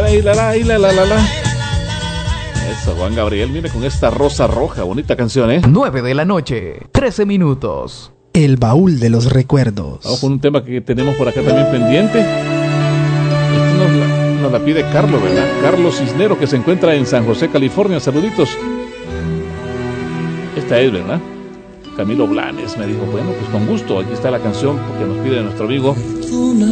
Eso, Juan Gabriel, mire con esta rosa roja, bonita canción, 9 de la noche, 13 minutos. El baúl de los recuerdos. Vamos con un tema que tenemos por acá también pendiente. Esto nos la pide Carlos, ¿verdad? Carlos Cisnero, que se encuentra en San José, California. Saluditos. Esta es, ¿verdad? Camilo Blanes me dijo, bueno, pues con gusto, aquí está la canción porque nos pide nuestro amigo